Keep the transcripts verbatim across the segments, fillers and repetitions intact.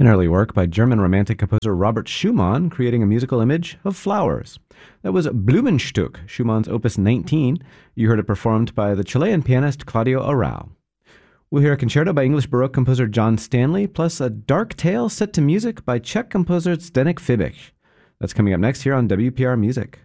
An early work by German Romantic composer Robert Schumann, creating a musical image of flowers. That was Blumenstück, Schumann's Opus nineteen. You heard it performed by the Chilean pianist Claudio Arrau. We'll hear a concerto by English Baroque composer John Stanley, plus a dark tale set to music by Czech composer Zdeněk Fibiš. That's coming up next here on W P R Music.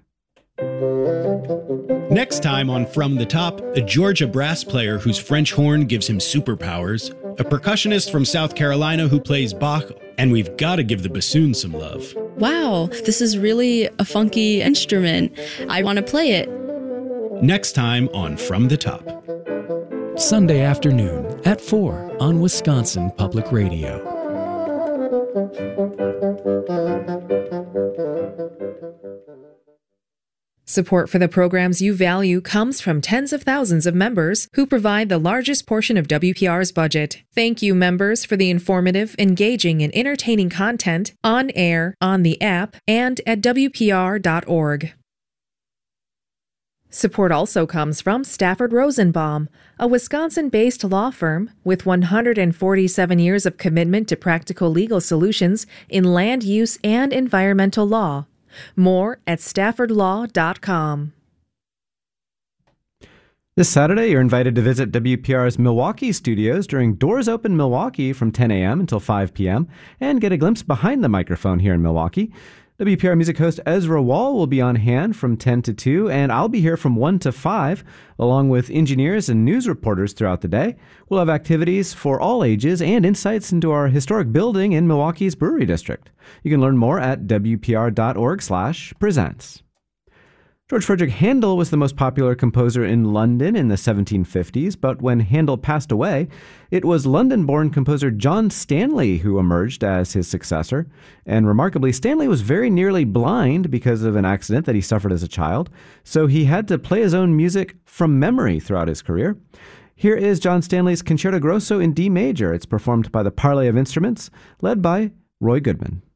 Next time on From the Top, a Georgia brass player whose French horn gives him superpowers, a percussionist from South Carolina who plays Bach, and we've got to give the bassoon some love. Wow, this is really a funky instrument. I want to play it. Next time on From the Top. Sunday afternoon at four on Wisconsin Public Radio. Support for the programs you value comes from tens of thousands of members who provide the largest portion of W P R's budget. Thank you, members, for the informative, engaging, and entertaining content on air, on the app, and at W P R dot org. Support also comes from Stafford Rosenbaum, a Wisconsin-based law firm with one hundred forty-seven years of commitment to practical legal solutions in land use and environmental law. More at stafford law dot com. This Saturday, you're invited to visit W P R's Milwaukee studios during Doors Open Milwaukee from ten a.m. until five p.m. and get a glimpse behind the microphone here in Milwaukee. W P R music host Ezra Wall will be on hand from ten to two, and I'll be here from one to five, along with engineers and news reporters throughout the day. We'll have activities for all ages and insights into our historic building in Milwaukee's Brewery District. You can learn more at W P R dot org slash presents. George Frederick Handel was the most popular composer in London in the seventeen fifties, but when Handel passed away, it was London-born composer John Stanley who emerged as his successor. And remarkably, Stanley was very nearly blind because of an accident that he suffered as a child, so he had to play his own music from memory throughout his career. Here is John Stanley's Concerto Grosso in D major. It's performed by the Parley of Instruments, led by Roy Goodman.